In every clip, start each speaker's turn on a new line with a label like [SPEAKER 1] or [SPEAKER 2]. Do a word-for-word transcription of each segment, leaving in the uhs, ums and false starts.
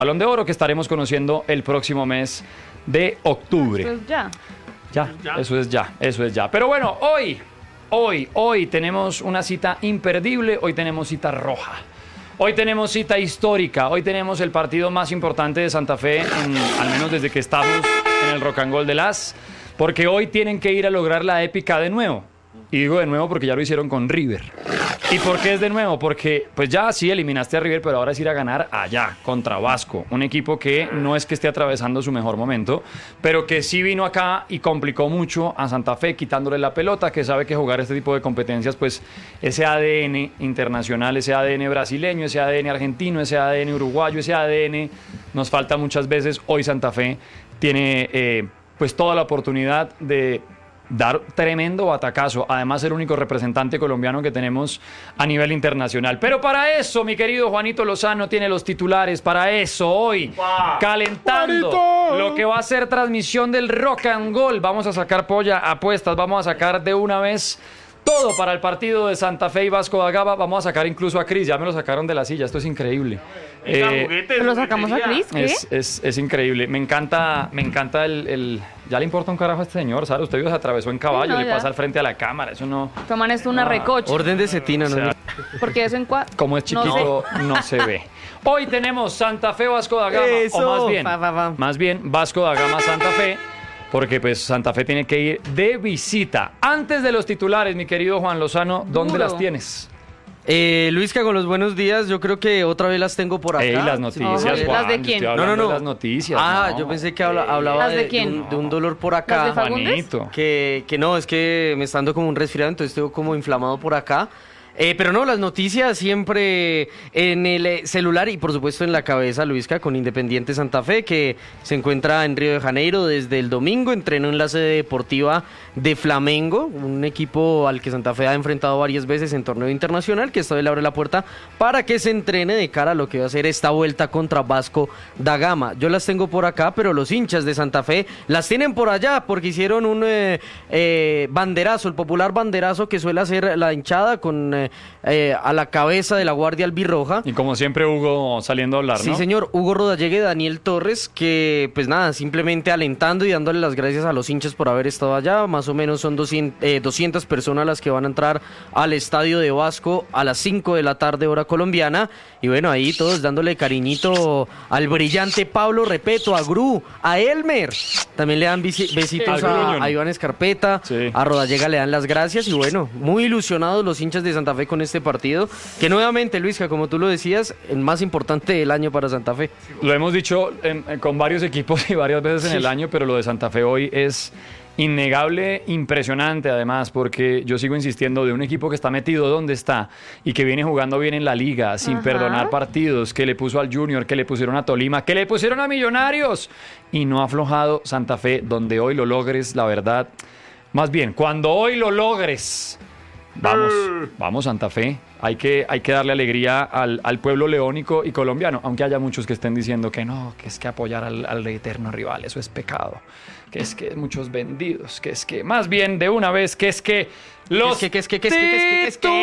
[SPEAKER 1] Balón de Oro que estaremos conociendo el próximo mes de octubre.
[SPEAKER 2] Pues ya.
[SPEAKER 1] Ya, ya, eso es ya, eso es ya. Pero bueno, hoy, hoy, hoy tenemos una cita imperdible, hoy tenemos cita roja. Hoy tenemos cita histórica, hoy tenemos el partido más importante de Santa Fe, en, al menos desde que estamos en el Rock and Roll de las, porque hoy tienen que ir a lograr la épica de nuevo. Y digo de nuevo porque ya lo hicieron con River. ¿Y por qué es de nuevo? Porque pues ya sí eliminaste a River, pero ahora es ir a ganar allá, contra Vasco. Un equipo que no es que esté atravesando su mejor momento, pero que sí vino acá y complicó mucho a Santa Fe, quitándole la pelota, que sabe que jugar este tipo de competencias, pues ese A D N internacional, ese A D N brasileño, ese A D N argentino, ese A D N uruguayo, ese A D N nos falta muchas veces. Hoy Santa Fe tiene eh, pues toda la oportunidad de dar tremendo batacazo, además el único representante colombiano que tenemos a nivel internacional. Pero para eso, mi querido Juanito Lozano tiene los titulares, para eso hoy, calentando Juanito, lo que va a ser transmisión del Rock and Roll. Vamos a sacar polla, apuestas, vamos a sacar de una vez todo para el partido de Santa Fe y Vasco da Gama. Vamos a sacar incluso a Cris, ya me lo sacaron de la silla, esto es increíble.
[SPEAKER 2] Eh, juguetes, ¿Lo sacamos a Cris? ¿Qué?
[SPEAKER 1] Es, es, es increíble, me encanta, me encanta el, el... Ya le importa un carajo a este señor, ¿sabes? Usted se atravesó en caballo, sí, no, le pasa al frente a la cámara, eso no...
[SPEAKER 2] Toman esto una ah, recocha.
[SPEAKER 3] Orden de cetina, ¿no? O sea,
[SPEAKER 2] porque eso en cuatro...
[SPEAKER 1] Como es chiquito, no, sé. no se ve. Hoy tenemos Santa Fe, Vasco da Gama, eso. o más bien, va, va, va. más bien Vasco da Gama, Santa Fe, porque pues Santa Fe tiene que ir de visita. Antes de los titulares, mi querido Juan Lozano, ¿dónde Duro. las tienes?
[SPEAKER 3] Eh, Luisca, con los buenos días, yo creo que otra vez las tengo por acá.
[SPEAKER 1] Ey, las noticias,
[SPEAKER 2] oh,
[SPEAKER 1] Juan,
[SPEAKER 2] ¿las de quién?
[SPEAKER 1] No, no, no. Las noticias.
[SPEAKER 3] Ah,
[SPEAKER 1] no.
[SPEAKER 3] yo pensé que habla, hablaba
[SPEAKER 2] ¿Las de,
[SPEAKER 3] de,
[SPEAKER 2] quién?
[SPEAKER 3] de, un, de un dolor por acá.
[SPEAKER 2] ¿Las de Fagundes?
[SPEAKER 3] Que, que no, es que me está dando como un resfriado, entonces estoy como inflamado por acá. Eh, pero no, las noticias siempre en el celular y por supuesto en la cabeza, Luisca, con Independiente Santa Fe, que se encuentra en Río de Janeiro desde el domingo, entrenó en la sede deportiva de Flamengo, un equipo al que Santa Fe ha enfrentado varias veces en torneo internacional, que esta vez le abre la puerta para que se entrene de cara a lo que va a ser esta vuelta contra Vasco da Gama. Yo las tengo por acá, pero los hinchas de Santa Fe las tienen por allá, porque hicieron un eh, eh, banderazo, el popular banderazo que suele hacer la hinchada con... Eh, Eh, a la cabeza de la Guardia Albirroja.
[SPEAKER 1] Y como siempre Hugo saliendo a hablar, ¿no?
[SPEAKER 3] Sí, señor, Hugo Rodallegue, Daniel Torres, que pues nada, simplemente alentando y dándole las gracias a los hinchas por haber estado allá. Más o menos son doscientas, eh, doscientas personas las que van a entrar al estadio de Vasco a las cinco de la tarde hora colombiana. Y bueno, ahí todos dándole cariñito al brillante Pablo Repeto, a Gru, a Elmer. También le dan besitos a, a Iván Escarpeta, sí. A Rodallega le dan las gracias. Y bueno, muy ilusionados los hinchas de Santa Fe con este partido, que nuevamente, Luisca, como tú lo decías, el más importante del año para Santa Fe.
[SPEAKER 1] Lo hemos dicho en, en, con varios equipos y varias veces en sí. el año, pero lo de Santa Fe hoy es innegable, impresionante además, porque yo sigo insistiendo de un equipo que está metido donde está y que viene jugando bien en la liga, sin Ajá. perdonar partidos, que le puso al Junior, que le pusieron a Tolima, que le pusieron a Millonarios y no ha aflojado Santa Fe, donde hoy lo logres, la verdad, más bien, cuando hoy lo logres, vamos, vamos Santa Fe, hay que, hay que darle alegría al, al pueblo leónico y colombiano, aunque haya muchos que estén diciendo que no, que es que apoyar al, al eterno rival, eso es pecado, que es que muchos vendidos, que es que, más bien de una vez, que es que los
[SPEAKER 3] que es que, que es que, que es que, que es que,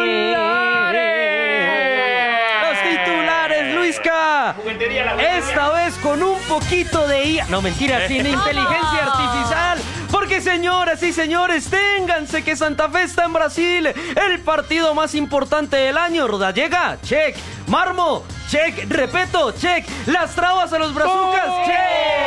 [SPEAKER 3] los titulares, Luisca, esta vez con un poquito de I A, no mentira, sin inteligencia artificial. Porque señoras y señores, ténganse que Santa Fe está en Brasil, el partido más importante del año. Rodallega, check. Marmo, check. Repeto, check. Las trabas a los brazucas, ¡Oh! check.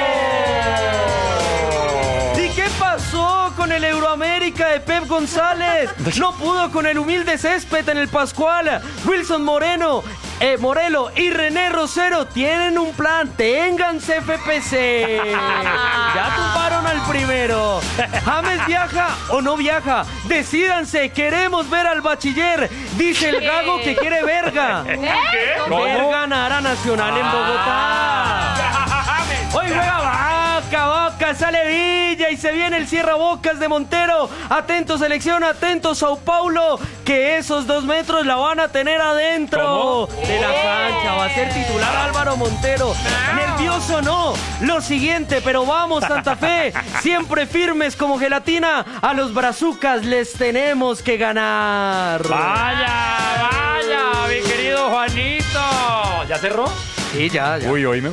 [SPEAKER 3] ¿Y qué pasó con el Euroamérica de Pep González? No pudo con el humilde césped en el Pascual. Wilson Moreno, eh, Morelo y René Rosero tienen un plan. Ténganse F P C. Ya tumbaron al primero. ¿James viaja o no viaja? Decídanse, queremos ver al bachiller. Dice el Gago que quiere verga.
[SPEAKER 2] ¿Qué?
[SPEAKER 3] Verga ganará Nacional en Bogotá. Hoy juega Vaca, Vaca, sale Villa y se viene el cierra bocas de Montero. Atentos selección, atentos Sao Paulo, que esos dos metros la van a tener adentro ¿Cómo? de la cancha. Va a ser titular Álvaro Montero. Nervioso no, lo siguiente, pero vamos Santa Fe, siempre firmes como gelatina. A los brazucas les tenemos que ganar.
[SPEAKER 1] Vaya, vaya, mi querido Juanito. ¿Ya cerró?
[SPEAKER 3] Sí, ya, ya.
[SPEAKER 1] Uy, hoy me